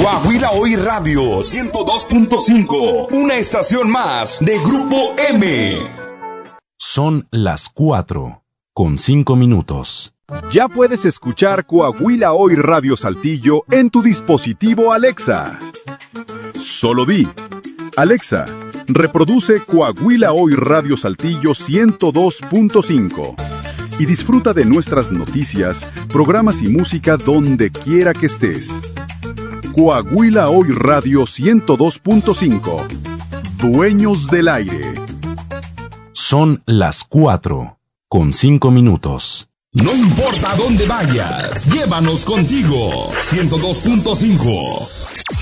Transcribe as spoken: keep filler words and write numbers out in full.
Coahuila Hoy Radio ciento dos punto cinco, una estación más de Grupo M. Son las cuatro con cinco minutos. Ya puedes escuchar Coahuila Hoy Radio Saltillo en tu dispositivo Alexa. Solo di: Alexa, reproduce Coahuila Hoy Radio Saltillo ciento dos punto cinco y disfruta de nuestras noticias, programas y música donde quiera que estés. Coahuila Hoy Radio ciento dos punto cinco. Dueños del aire. Son las cuatro con cinco minutos. No importa dónde vayas, llévanos contigo. ciento dos punto cinco.